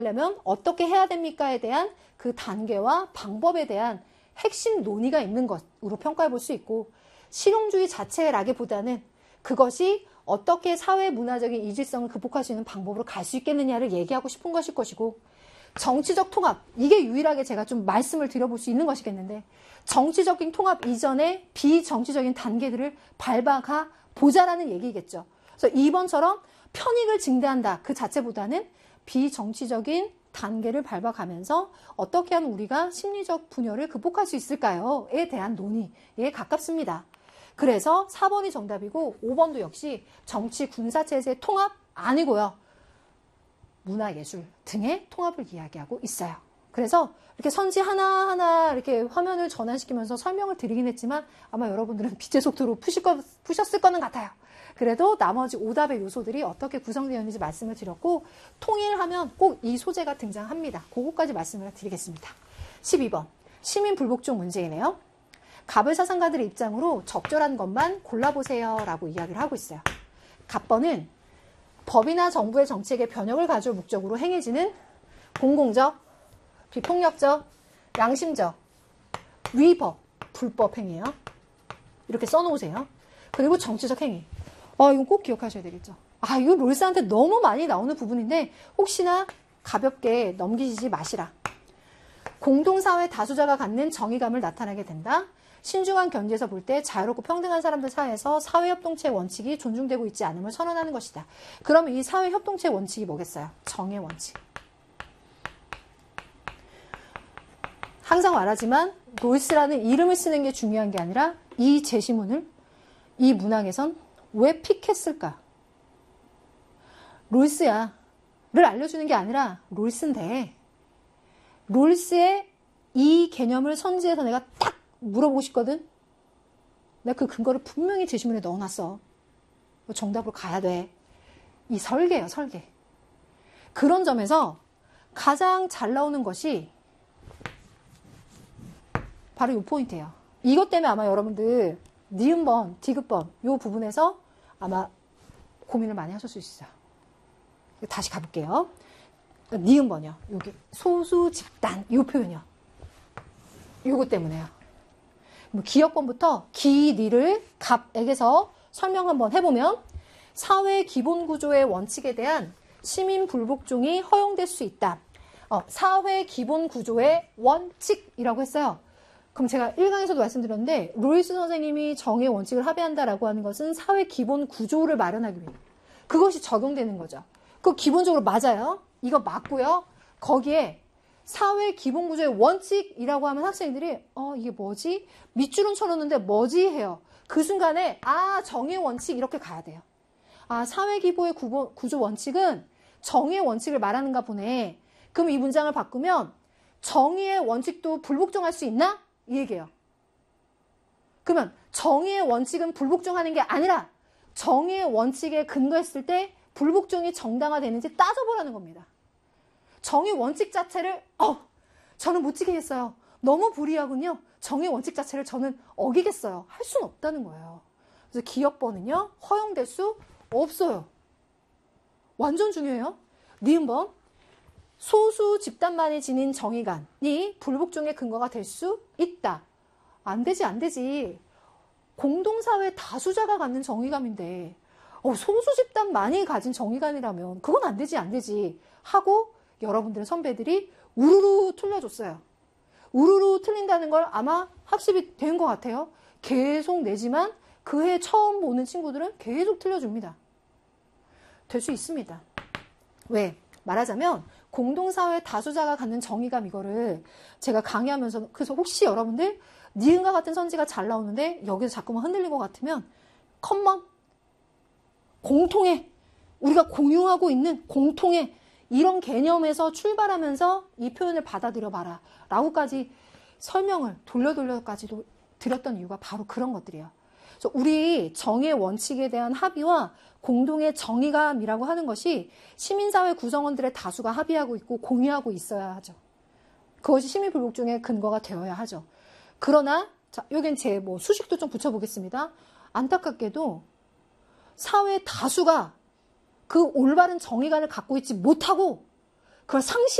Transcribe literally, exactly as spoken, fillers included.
하려면 어떻게 해야 됩니까에 대한 그 단계와 방법에 대한 핵심 논의가 있는 것으로 평가해 볼 수 있고, 실용주의 자체라기보다는 그것이 어떻게 사회 문화적인 이질성을 극복할 수 있는 방법으로 갈 수 있겠느냐를 얘기하고 싶은 것일 것이고, 정치적 통합, 이게 유일하게 제가 좀 말씀을 드려볼 수 있는 것이겠는데, 정치적인 통합 이전에 비정치적인 단계들을 밟아가 보자라는 얘기겠죠. 그래서 이 번처럼 편익을 증대한다 그 자체보다는 비정치적인 단계를 밟아가면서 어떻게 하면 우리가 심리적 분열을 극복할 수 있을까요?에 대한 논의에 가깝습니다. 그래서 사 번이 정답이고 오 번도 역시 정치 군사체제 통합 아니고요. 문화예술 등의 통합을 이야기하고 있어요. 그래서 이렇게 선지 하나하나 이렇게 화면을 전환시키면서 설명을 드리긴 했지만 아마 여러분들은 빛의 속도로 푸실 거, 푸셨을 거는 같아요. 그래도 나머지 오답의 요소들이 어떻게 구성되어 있는지 말씀을 드렸고, 통일하면 꼭 이 소재가 등장합니다. 그거까지 말씀을 드리겠습니다. 십이 번 시민 불복종 문제이네요. 갑을 사상가들의 입장으로 적절한 것만 골라보세요 라고 이야기를 하고 있어요. 갑번은 법이나 정부의 정책에 변혁을 가져올 목적으로 행해지는 공공적, 비폭력적, 양심적, 위법, 불법 행위예요. 이렇게 써놓으세요. 그리고 정치적 행위. 아, 이건 꼭 기억하셔야 되겠죠. 아, 이거 롤스한테 너무 많이 나오는 부분인데 혹시나 가볍게 넘기지 마시라. 공동사회 다수자가 갖는 정의감을 나타나게 된다. 신중한 견지에서 볼 때 자유롭고 평등한 사람들 사이에서 사회협동체의 원칙이 존중되고 있지 않음을 선언하는 것이다. 그러면 이 사회협동체의 원칙이 뭐겠어요? 정의 원칙. 항상 말하지만 롤스라는 이름을 쓰는 게 중요한 게 아니라 이 제시문을 이 문항에선 왜 픽했을까? 롤스야 를 알려주는 게 아니라 롤스인데, 롤스의 이 개념을 선지해서 내가 딱 물어보고 싶거든. 내가 그 근거를 분명히 제시문에 넣어놨어. 정답으로 가야 돼. 이 설계예요, 설계. 그런 점에서 가장 잘 나오는 것이 바로 이 포인트예요. 이것 때문에 아마 여러분들 니은번, 디귿번 이 부분에서 아마 고민을 많이 하실 수 있어요. 다시 가볼게요. 니은번이요. 여기 소수 집단 이 표현이요. 이것 때문에요. 기역번부터 기, 니를 갑에게서 설명 한번 해보면, 사회 기본 구조의 원칙에 대한 시민 불복종이 허용될 수 있다. 어, 사회 기본 구조의 원칙이라고 했어요. 그럼 제가 일 강에서도 말씀드렸는데, 롤스 선생님이 정의 원칙을 합의한다라고 하는 것은 사회 기본 구조를 마련하기 위해 그것이 적용되는 거죠. 그거 기본적으로 맞아요. 이거 맞고요. 거기에 사회 기본 구조의 원칙이라고 하면 학생들이 어 이게 뭐지? 밑줄은 쳐놓는데 뭐지? 해요. 그 순간에 아 정의 원칙 이렇게 가야 돼요. 아 사회 기본의 구조, 구조 원칙은 정의의 원칙을 말하는가 보네. 그럼 이 문장을 바꾸면 정의의 원칙도 불복종할 수 있나? 이 얘기예요. 그러면 정의의 원칙은 불복종하는 게 아니라 정의의 원칙에 근거했을 때 불복종이 정당화되는지 따져보라는 겁니다. 정의 원칙 자체를 어 저는 못 지키겠어요. 너무 불이하군요. 정의 원칙 자체를 저는 어기겠어요. 할 수는 없다는 거예요. 그래서 기역번은요. 허용될 수 없어요. 완전 중요해요. 니은번 소수 집단만이 지닌 정의관이 불복종의 근거가 될 수 있다. 안 되지 안 되지. 공동사회 다수자가 갖는 정의감인데 어, 소수 집단만이 가진 정의감이라면 그건 안 되지 안 되지 하고 여러분들 선배들이 우르르 틀려줬어요. 우르르 틀린다는 걸 아마 학습이 된 것 같아요. 계속 내지만 그해 처음 보는 친구들은 계속 틀려줍니다. 될 수 있습니다. 왜? 말하자면 공동사회 다수자가 갖는 정의감 이거를 제가 강의하면서 그래서 혹시 여러분들 니은과 같은 선지가 잘 나오는데 여기서 자꾸만 흔들린 것 같으면 컴먼 공통의 우리가 공유하고 있는 공통의 이런 개념에서 출발하면서 이 표현을 받아들여 봐라 라고까지 설명을 돌려 돌려까지도 드렸던 이유가 바로 그런 것들이에요. 그래서 우리 정의 원칙에 대한 합의와 공동의 정의감이라고 하는 것이 시민사회 구성원들의 다수가 합의하고 있고 공유하고 있어야 하죠. 그것이 시민불복종의 근거가 되어야 하죠. 그러나 자, 여긴 제 뭐 수식도 좀 붙여보겠습니다. 안타깝게도 사회 다수가 그 올바른 정의관을 갖고 있지 못하고 그걸 상실